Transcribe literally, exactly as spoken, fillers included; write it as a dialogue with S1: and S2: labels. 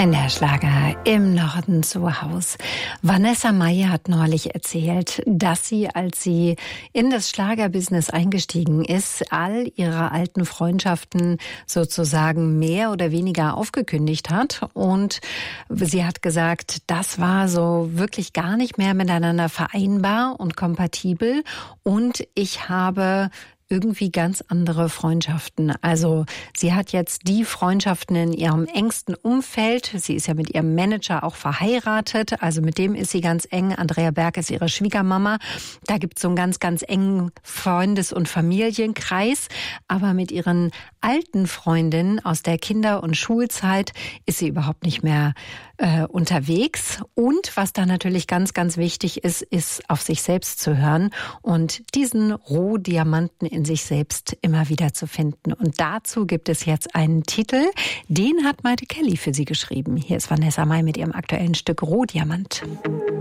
S1: In der Schlager im Norden zu Haus. Vanessa Mai hat neulich erzählt, dass sie, als sie in das Schlagerbusiness eingestiegen ist, all ihre alten Freundschaften sozusagen mehr oder weniger aufgekündigt hat. Und sie hat gesagt, das war so wirklich gar nicht mehr miteinander vereinbar und kompatibel. Und ich habe irgendwie ganz andere Freundschaften. Also sie hat jetzt die Freundschaften in ihrem engsten Umfeld. Sie ist ja mit ihrem Manager auch verheiratet. Also mit dem ist sie ganz eng. Andrea Berg ist ihre Schwiegermama. Da gibt es so einen ganz, ganz engen Freundes- und Familienkreis. Aber mit ihren alten Freundinnen aus der Kinder- und Schulzeit ist sie überhaupt nicht mehr äh, unterwegs. Und was da natürlich ganz, ganz wichtig ist, ist auf sich selbst zu hören und diesen Rohdiamanten in sich selbst immer wieder zu finden. Und dazu gibt es jetzt einen Titel, den hat Maite Kelly für Sie geschrieben. Hier ist Vanessa Mai mit ihrem aktuellen Stück Rohdiamant.